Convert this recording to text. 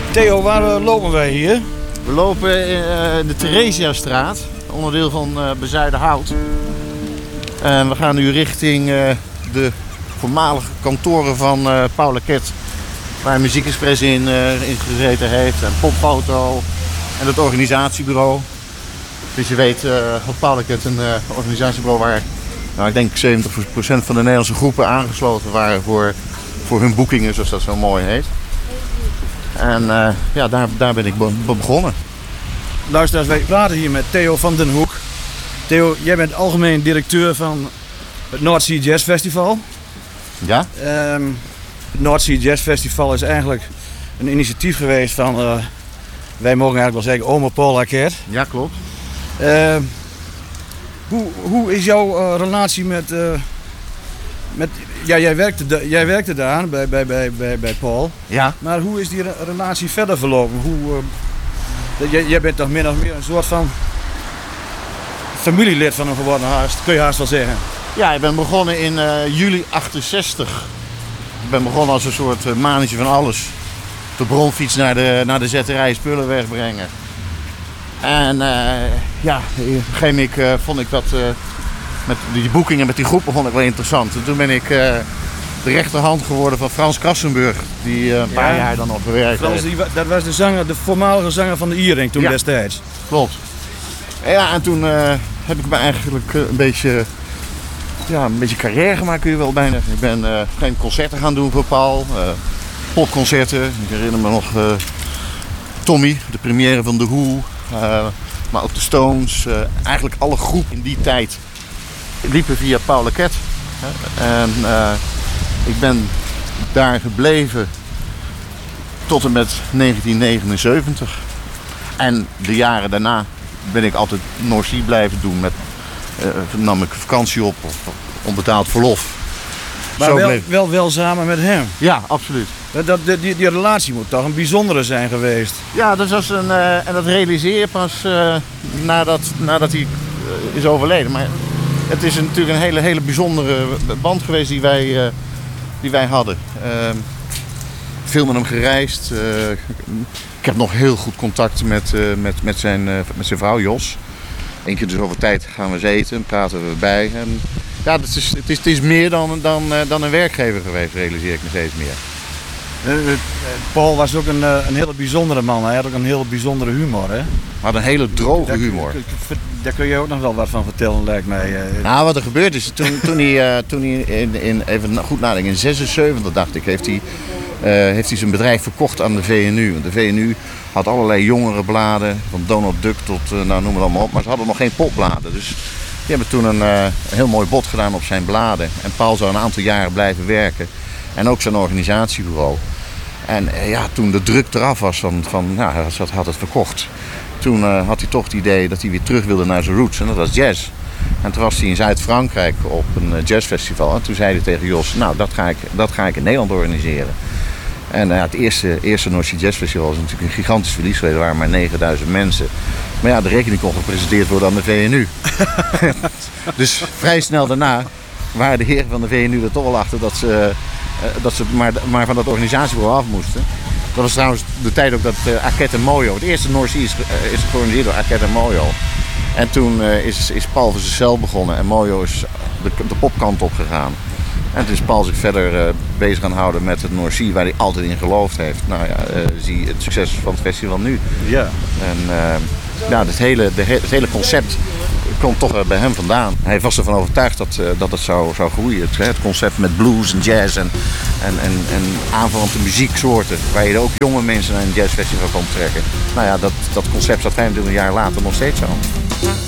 Theo, waar lopen wij hier? We lopen in de Theresiastraat, onderdeel van Bezuidenhout. En we gaan nu richting de voormalige kantoren van Paul Laquette, waar Muziek Express in gezeten heeft, en Popfoto en het organisatiebureau. Dus je weet had Paul Laquette een organisatiebureau waar, nou, ik denk 70% van de Nederlandse groepen aangesloten waren voor hun boekingen, zoals dat zo mooi heet. En ja, daar ben ik begonnen. Luisteraars, wij praten hier met Theo van den Hoek. Theo, jij bent algemeen directeur van het North Sea Jazz Festival. Ja? Het North Sea Jazz Festival is eigenlijk een initiatief geweest van, wij mogen eigenlijk wel zeggen, oma Paul Laquette. Ja, klopt. Hoe is jouw relatie met ja, jij werkte daar bij Paul. Ja. Maar hoe is die relatie verder verlopen? Jij bent toch min of meer een soort van familielid van hem geworden, kun je haast wel zeggen. Ja, ik ben begonnen in juli 68. Ik ben begonnen als een soort mannetje van alles. De bronfiets naar de zetterij spullen wegbrengen. En ja, op een gegeven moment vond ik dat met die boekingen met die groepen vond ik wel interessant. En toen ben ik de rechterhand geworden van Frans Kassenburg, die een paar jaar dan op gewerkt heeft. Dat was de voormalige zanger van de Iering toen destijds. Klopt. Ja, en toen heb ik me eigenlijk een beetje carrière gemaakt, kun je wel bijna. Ik ben geen concerten gaan doen voor Paul, popconcerten. Ik herinner me nog Tommy, de première van The Who, maar ook de Stones. Eigenlijk alle groepen in die tijd liepen via Paul Laquette. En ik ben daar gebleven tot en met 1979. En de jaren daarna ben ik altijd North Sea blijven doen. Nam ik vakantie op of onbetaald verlof. Maar wel samen met hem? Ja, absoluut. Die relatie moet toch een bijzondere zijn geweest? Ja, dat was en dat realiseer je pas nadat hij is overleden. Maar het is natuurlijk een hele bijzondere band geweest die wij hadden. Veel met hem gereisd. Ik heb nog heel goed contact met zijn vrouw Jos. Eén keer dus over tijd gaan we eens eten, praten we bij. En ja, het is meer dan een werkgever geweest, realiseer ik me steeds meer. Paul was ook een hele bijzondere man. Hij had ook een hele bijzondere humor, hè? Hij had een hele droge humor. Daar kun je ook nog wel wat van vertellen, lijkt mij. Nou, wat er gebeurd is, toen hij even goed nadenken, in 76 dacht ik, heeft hij zijn bedrijf verkocht aan de VNU. Want de VNU had allerlei jongerenbladen, van Donald Duck tot, nou noem het allemaal op, maar ze hadden nog geen popbladen. Dus die hebben toen een heel mooi bod gedaan op zijn bladen. En Paul zou een aantal jaren blijven werken. En ook zijn organisatiebureau. En ja, toen de druk eraf was hij had het verkocht. Toen had hij toch het idee dat hij weer terug wilde naar zijn roots. En dat was jazz. En toen was hij in Zuid-Frankrijk op een jazzfestival. En toen zei hij tegen Jos, nou dat ga ik in Nederland organiseren. En het eerste North Sea Jazz Festival was natuurlijk een gigantisch verlies geweest. Er waren maar 9000 mensen. Maar ja, de rekening kon gepresenteerd worden aan de VNU. Dus vrij snel daarna waren de heren van de VNU er toch al achter dat ze maar van dat organisatiebureau af moesten. Dat was trouwens de tijd ook dat Arquette en Moyo, het eerste North Sea is georganiseerd door Arquette en Moyo. En toen is Paul voor zichzelf begonnen en Moyo is de popkant op gegaan. En toen is Paul zich verder bezig gaan houden met het North Sea, waar hij altijd in geloofd heeft. Nou ja, zie het succes van het festival nu. Ja. En ja, het hele concept komt toch bij hem vandaan. Hij was ervan overtuigd dat het zou groeien. Het concept met blues en jazz en aanverwante muzieksoorten, waar je ook jonge mensen naar een jazzfestival kon trekken. Nou ja, dat concept staat 25 jaar later nog steeds zo.